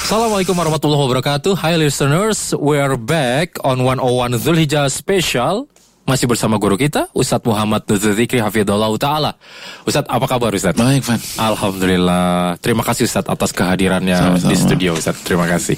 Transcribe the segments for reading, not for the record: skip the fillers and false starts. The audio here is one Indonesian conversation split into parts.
Assalamualaikum warahmatullahi wabarakatuh. Hi listeners, we are back on 101 Dzulhijjah Special. Masih bersama guru kita, Ustadz Muhammad Nuzul Dzikri Hafidhullah Ta'ala. Ustadz, apa kabar Ustadz? Baik, Van. Alhamdulillah. Terima kasih Ustadz atas kehadirannya di studio Ustadz. Terima kasih.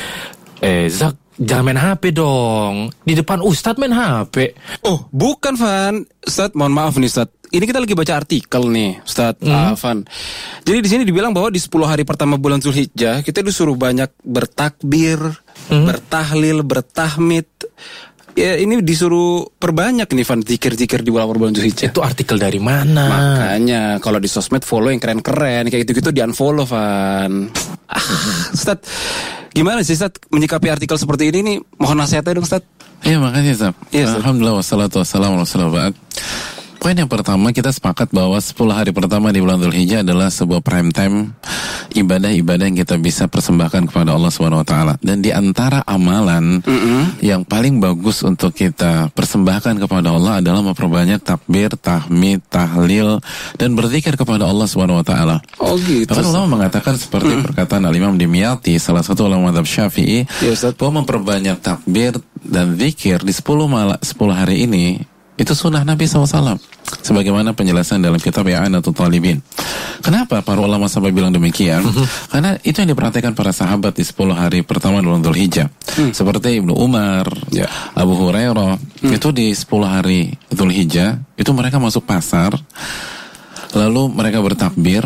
Zak, jangan main HP dong. Di depan Ustadz main HP. Oh, bukan, Van. Ustadz, mohon maaf nih, Ustadz. Ini kita lagi baca artikel nih, Ustadz Van. Jadi di sini dibilang bahwa di 10 hari pertama bulan Dzulhijjah kita disuruh banyak bertakbir, bertahlil, bertahmid. Ya, ini disuruh perbanyak nih, Van, zikir-zikir di bulan Dzulhijjah. Itu artikel dari mana? Makanya kalau di sosmed follow yang keren-keren kayak gitu-gitu di unfollow, Van. Ustadz, gimana sih Ustadz menyikapi artikel seperti ini nih? Mohon nasihatnya dong, Ustadz. Iya, makasih, Ustadz. Iya, Alhamdulillah wassalatu wassalamu ala rasulillah. Poin yang pertama, kita sepakat bahwa 10 hari pertama di bulan Dzulhijjah adalah sebuah prime time ibadah-ibadah yang kita bisa persembahkan kepada Allah SWT. Dan di antara amalan yang paling bagus untuk kita persembahkan kepada Allah adalah memperbanyak takbir, tahmid, tahlil, dan berzikir kepada Allah SWT. Oh gitu. Bahkan ulama mengatakan seperti perkataan Al-Imam Dimyati, salah satu ulama mazhab Syafi'i, bahwa memperbanyak takbir dan zikir di 10 hari ini itu sunnah Nabi SAW, sebagaimana penjelasan dalam kitab I'anatul Talibin. Kenapa para ulama sampai bilang demikian? Karena itu yang diperhatikan para sahabat di 10 hari pertama bulan Dzulhijjah. Seperti Ibnu Umar, Abu Hurairah, itu di 10 hari Dzulhijjah itu mereka masuk pasar, lalu mereka bertakbir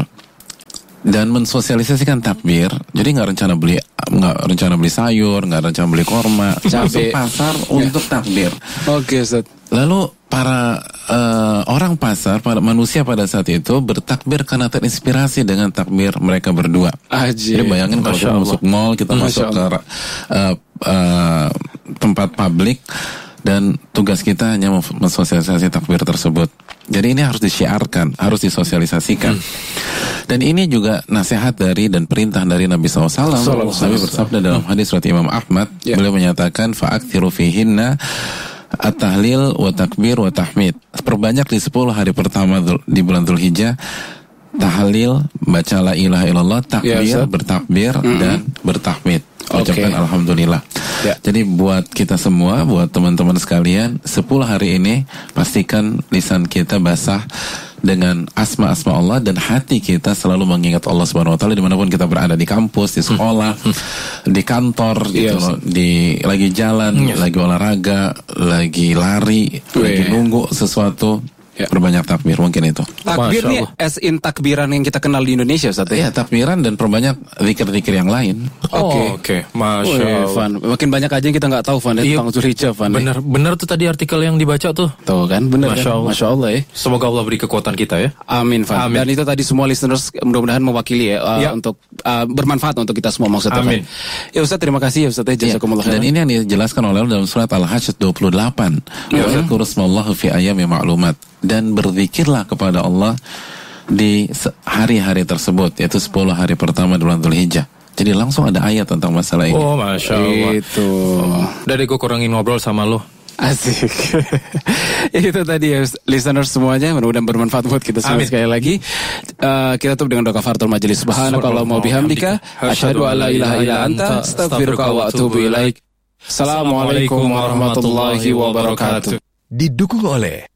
dan mensosialisasikan takbir. Jadi nggak rencana beli sayur, nggak rencana beli korma, masuk pasar untuk takbir. Oke, Ustaz. Lalu para orang pasar, para manusia pada saat itu bertakbir karena terinspirasi dengan takbir mereka berdua. Jadi bayangin kalau kita masuk mall, kita masuk ke tempat publik, dan tugas kita hanya mensosialisasi takbir tersebut. Jadi ini harus disiarkan, harus disosialisasikan. Dan ini juga nasihat dari dan perintah dari Nabi SAW. Nabi bersabda dalam hadis riwayat Imam Ahmad, beliau menyatakan fa'aktsiru fihinna at-tahlil wa takbir wa tahmid. Perbanyak di 10 hari pertama di bulan Dzulhijjah tahlil, baca la ilaha illallah, takbir, bertakbir dan bertahmid. Ucapkan alhamdulillah. Jadi buat kita semua, buat teman-teman sekalian, 10 hari ini pastikan lisan kita basah dengan asma-asma Allah dan hati kita selalu mengingat Allah Subhanahu wa taala dimanapun kita berada, di kampus, di sekolah, di kantor gitu loh, lagi jalan, lagi olahraga, lagi lari, lagi nunggu sesuatu. Perbanyak takbir, mungkin itu. Takbir nih as in takbiran yang kita kenal di Indonesia, Ustaz. Iya, takbiran dan perbanyak zikir-zikir yang lain. Oke. Masya Allah. Makin banyak aja yang kita nggak tahu, Van, tentang Dzulhijjah, Van. Bener tuh tadi artikel yang dibaca tuh. Tuh kan, bener. Masya Allah ya. Semoga Allah beri kekuatan kita ya. Amin, Van. Dan itu tadi semua listeners mudah-mudahan mewakili untuk bermanfaat untuk kita semua maksudnya. Amin. Ya Ustaz, terima kasih ya Ustaz. Jazakumullah khairan. Dan ini yang dijelaskan oleh Allah dalam surat Al-Hajj 28. Wa'dzkuru smallahi fi ayyamin ma'lumat. Dan berzikirlah kepada Allah di hari-hari tersebut, yaitu 10 hari pertama bulan Dzulhijjah. Jadi langsung ada ayat tentang masalah ini. Oh, Masya Allah. Itu. Dari gue kurangin ngobrol sama lo. Asik. Itu tadi ya listeners semuanya, mudah-mudahan bermanfaat buat kita semua. Sekali lagi kita tutup dengan doa kafaratul majelis. Subhanakallahumma wa bihamdika asyhadu an la ilaha illa anta astaghfiruka wa atubu ilaik. Assalamualaikum warahmatullahi wabarakatuh. Didukung oleh